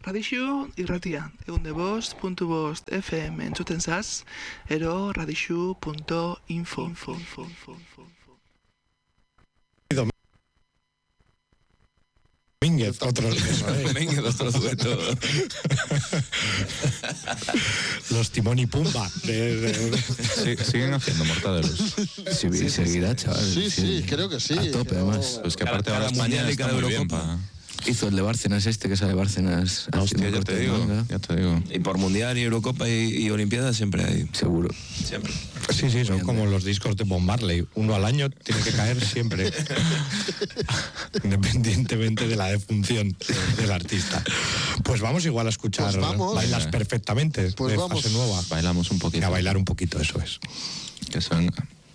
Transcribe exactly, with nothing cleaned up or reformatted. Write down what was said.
Radixu irratia, egunde bost puntu bost F M entzuten zaz, ero radixu punto info. Domínguez, otro Domínguez, otro dueto. Los Timón y Pumba. De, de... Sí, siguen haciendo Mortadelos. Sí, sí, seguirá, chaval. Sí, sí, sí, creo que sí. A tope, además. Pues que aparte ahora España está muy bien, pa. Hizo el de Bárcenas este, que sale de Bárcenas. Hostia, ya te digo, ya te digo. Y por Mundial y Eurocopa y, y Olimpiadas siempre hay. Seguro. Siempre. Sí, sí, son como los discos de Bob Marley. Uno al año tiene que caer siempre. Independientemente de la defunción del artista. Pues vamos igual a escuchar Pues vamos. Bailas Venga. Perfectamente, Pues de vamos. Fase Nueva. Bailamos un poquito. A bailar un poquito, eso es. Que se venga.